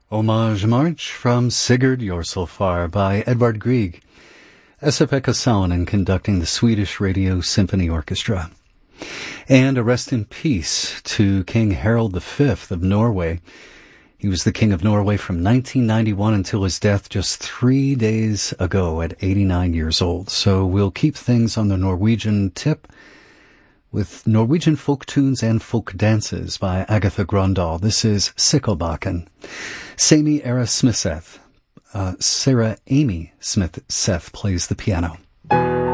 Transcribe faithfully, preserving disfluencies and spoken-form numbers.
Homage March from Sigurd Jorsalfar by Edvard Grieg. Esa-Pekka Salonen conducting the Swedish Radio Symphony Orchestra. And a rest in peace to King Harald the Fifth of Norway. He was the King of Norway from nineteen ninety-one until his death just three days ago at eighty-nine years old. So we'll keep things on the Norwegian tip with Norwegian folk tunes and folk dances by Agatha Grøndahl. This is Sikkelbakken. Sami Era Smithseth, uh, Sarah Amy Smith-Seth plays the piano.